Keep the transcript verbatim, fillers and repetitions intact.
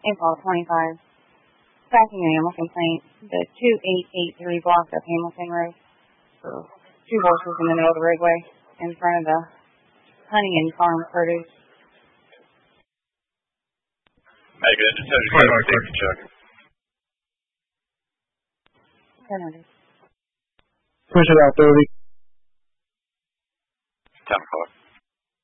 April twenty-five. Tracking an animal complaint. The two eight eight three block of Hamilton Road. For two horses in the middle of the roadway in front of the Honey and Farm Produce. Make it a safety check. ten hundred. Push it out thirty.